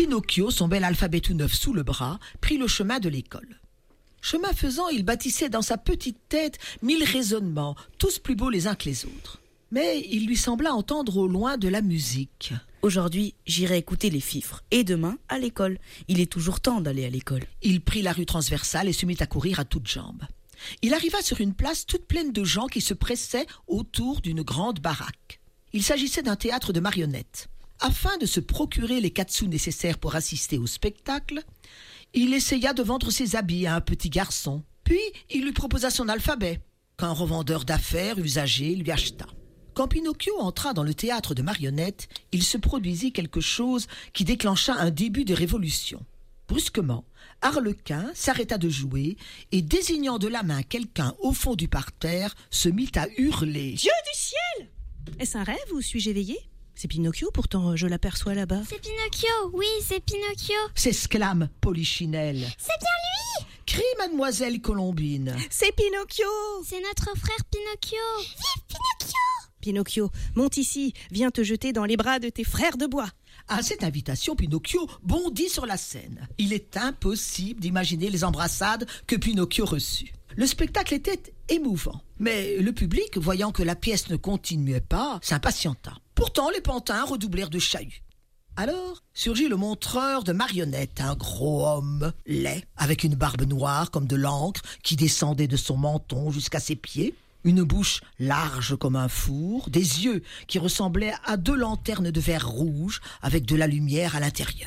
Pinocchio, son bel alphabet tout neuf sous le bras, prit le chemin de l'école. Chemin faisant, il bâtissait dans sa petite tête 1000 raisonnements, tous plus beaux les uns que les autres. Mais il lui sembla entendre au loin de la musique. Aujourd'hui, j'irai écouter les fifres. Et demain, à l'école. Il est toujours temps d'aller à l'école. Il prit la rue transversale et se mit à courir à toutes jambes. Il arriva sur une place toute pleine de gens qui se pressaient autour d'une grande baraque. Il s'agissait d'un théâtre de marionnettes. Afin de se procurer les 4 sous nécessaires pour assister au spectacle, il essaya de vendre ses habits à un petit garçon. Puis, il lui proposa son alphabet, qu'un revendeur d'affaires usagé lui acheta. Quand Pinocchio entra dans le théâtre de marionnettes, il se produisit quelque chose qui déclencha un début de révolution. Brusquement, Arlequin s'arrêta de jouer et, désignant de la main quelqu'un au fond du parterre, se mit à hurler. « Dieu du ciel ! Est-ce un rêve ou suis-je éveillé ? C'est Pinocchio, pourtant je l'aperçois là-bas. » C'est Pinocchio, oui, c'est Pinocchio. S'exclame Polichinelle. C'est bien lui. Crie Mademoiselle Colombine. C'est Pinocchio. C'est notre frère Pinocchio. Vive Pinocchio. Pinocchio, monte ici, viens te jeter dans les bras de tes frères de bois. À cette invitation, Pinocchio bondit sur la scène. Il est impossible d'imaginer les embrassades que Pinocchio reçut. Le spectacle était émouvant, mais le public, voyant que la pièce ne continuait pas, s'impatienta. Pourtant, les pantins redoublèrent de chahut. Alors surgit le montreur de marionnettes, un gros homme laid, avec une barbe noire comme de l'encre qui descendait de son menton jusqu'à ses pieds, une bouche large comme un four, des yeux qui ressemblaient à 2 lanternes de verre rouge avec de la lumière à l'intérieur.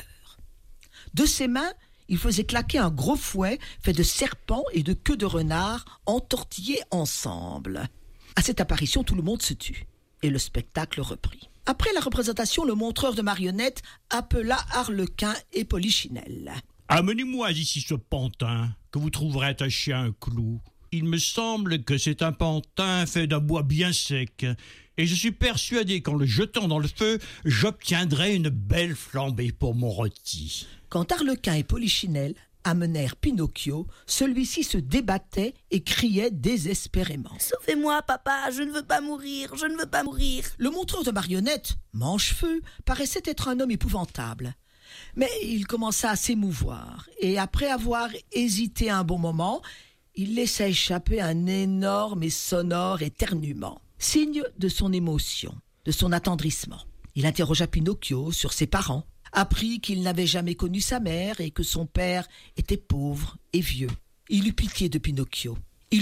De ses mains, il faisait claquer un gros fouet fait de serpents et de queues de renard entortillés ensemble. À cette apparition, tout le monde se tut et le spectacle reprit. Après la représentation, le montreur de marionnettes appela Arlequin et Polichinelle. « Amenez-moi ici ce pantin que vous trouverez attaché à un clou. Il me semble que c'est un pantin fait d'un bois bien sec, et je suis persuadé qu'en le jetant dans le feu, j'obtiendrai une belle flambée pour mon rôti. » Quand Arlequin et Polichinelle amenèrent Pinocchio, celui-ci se débattait et criait désespérément. « Sauvez-moi, papa, je ne veux pas mourir, je ne veux pas mourir !» Le montreur de marionnettes, Manchefeu, paraissait être un homme épouvantable. Mais il commença à s'émouvoir, et après avoir hésité un bon moment, il laissa échapper un énorme et sonore éternuement, signe de son émotion, de son attendrissement. Il interrogea Pinocchio sur ses parents, apprit qu'il n'avait jamais connu sa mère et que son père était pauvre et vieux. Il eut pitié de Pinocchio.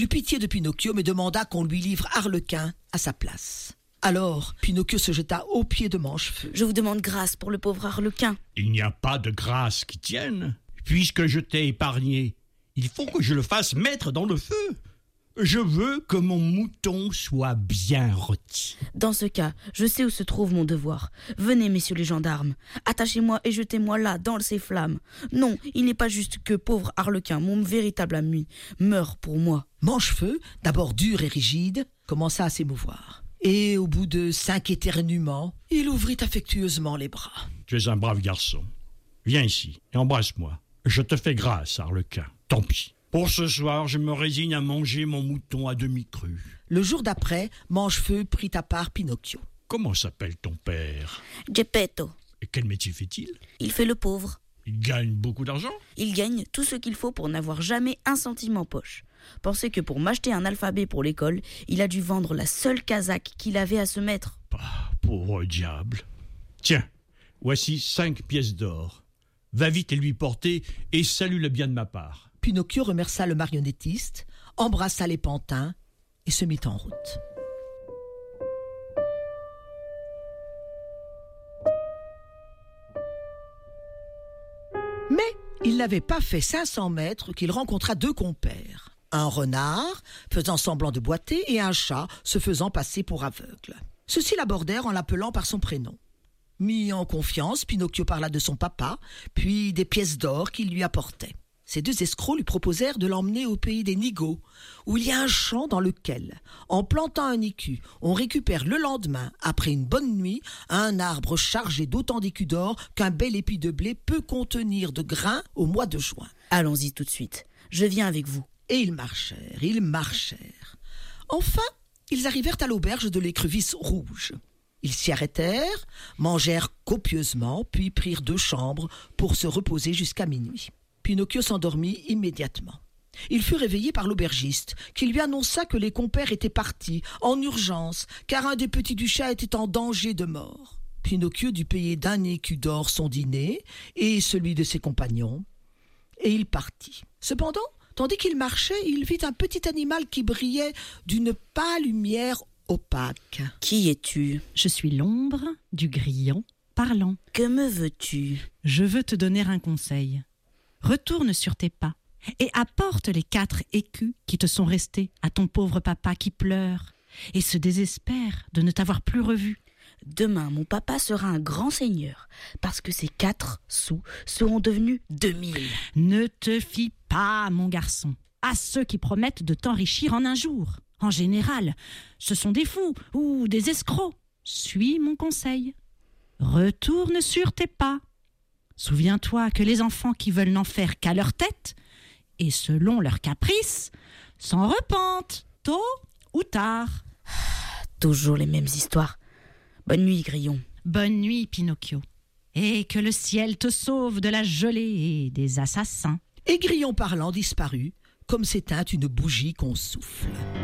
Mais demanda qu'on lui livre Arlequin à sa place. Alors, Pinocchio se jeta aux pieds de Manchefeu. « Je vous demande grâce pour le pauvre Arlequin. »« Il n'y a pas de grâce qui tienne. Puisque je t'ai épargné, il faut que je le fasse mettre dans le feu. Je veux que mon mouton soit bien rôti. » « Dans ce cas, je sais où se trouve mon devoir. Venez, messieurs les gendarmes. Attachez-moi et jetez-moi là, dans ces flammes. Non, il n'est pas juste que pauvre Arlequin, mon véritable ami, meure pour moi. » Manchefeu, d'abord dur et rigide, commença à s'émouvoir. Et au bout de 5 éternuements, il ouvrit affectueusement les bras. « Tu es un brave garçon. Viens ici et embrasse-moi. Je te fais grâce, Arlequin. Tant pis. Pour ce soir, je me résigne à manger mon mouton à demi cru. » Le jour d'après, Manchefeu prit à part Pinocchio. « Comment s'appelle ton père ?»« Geppetto. » »« Et quel métier fait-il ?»« Il fait le pauvre. »« Il gagne beaucoup d'argent ?»« Il gagne tout ce qu'il faut pour n'avoir jamais un centime en poche. Pensez que pour m'acheter un alphabet pour l'école, il a dû vendre la seule casaque qu'il avait à se mettre. » Pauvre diable. Tiens, voici 5 pièces d'or. Va vite les lui porter et salue-le bien de ma part. » Pinocchio remercia le marionnettiste, embrassa les pantins et se mit en route. Mais il n'avait pas fait 500 mètres qu'il rencontra 2 compères. Un renard, faisant semblant de boiter, et un chat, se faisant passer pour aveugle. Ceux-ci l'abordèrent en l'appelant par son prénom. Mis en confiance, Pinocchio parla de son papa, puis des pièces d'or qu'il lui apportait. Ces 2 escrocs lui proposèrent de l'emmener au pays des Nigauds, où il y a un champ dans lequel, en plantant un écu, on récupère le lendemain, après une bonne nuit, un arbre chargé d'autant d'écus d'or qu'un bel épi de blé peut contenir de grains au mois de juin. « Allons-y tout de suite, je viens avec vous. » Et ils marchèrent. Enfin, ils arrivèrent à l'auberge de l'écrevisse rouge. Ils s'y arrêtèrent, mangèrent copieusement, puis prirent 2 chambres pour se reposer jusqu'à minuit. Pinocchio s'endormit immédiatement. Il fut réveillé par l'aubergiste, qui lui annonça que les compères étaient partis, en urgence, car un des petits du chat était en danger de mort. Pinocchio dut payer d'1 écu d'or son dîner et celui de ses compagnons, et il partit. Cependant, tandis qu'il marchait, il vit un petit animal qui brillait d'une pâle lumière opaque. Qui es-tu? Je suis l'ombre du grillon parlant. Que me veux-tu? Je veux te donner un conseil. Retourne sur tes pas et apporte les 4 écus qui te sont restés à ton pauvre papa qui pleure et se désespère de ne t'avoir plus revu. Demain, mon papa sera un grand seigneur, parce que ces 4 sous seront devenus 2000. Ne te fie pas, mon garçon, à ceux qui promettent de t'enrichir en un jour. En général, ce sont des fous ou des escrocs. Suis mon conseil. Retourne sur tes pas. Souviens-toi que les enfants qui veulent n'en faire qu'à leur tête, et selon leur caprice, s'en repentent, tôt ou tard. Toujours les mêmes histoires. Bonne nuit, Grillon. Bonne nuit, Pinocchio. Et que le ciel te sauve de la gelée et des assassins. Et Grillon parlant disparut, comme s'éteint une bougie qu'on souffle.